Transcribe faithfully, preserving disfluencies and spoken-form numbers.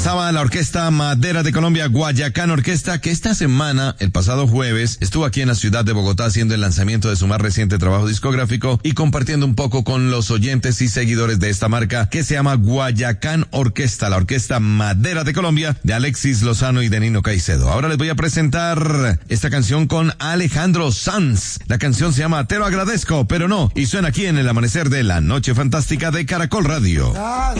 pasaba la Orquesta Madera de Colombia, Guayacán Orquesta, que esta semana, el pasado jueves, estuvo aquí en la ciudad de Bogotá haciendo el lanzamiento de su más reciente trabajo discográfico y compartiendo un poco con los oyentes y seguidores de esta marca que se llama Guayacán Orquesta, la Orquesta Madera de Colombia de Alexis Lozano y de Nino Caicedo. Ahora les voy a presentar esta canción con Alejandro Sanz. La canción se llama Te lo agradezco, pero no, y suena aquí en el amanecer de la Noche Fantástica de Caracol Radio.